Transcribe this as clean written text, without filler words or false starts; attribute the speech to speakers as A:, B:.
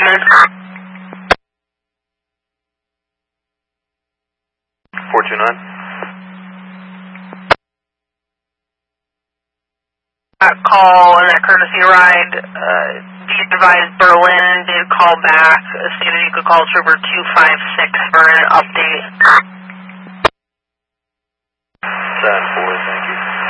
A: 429.
B: That call and that courtesy ride, be advised Berlin did call back, stated you could call Trooper 256 for an update.
A: 10-4.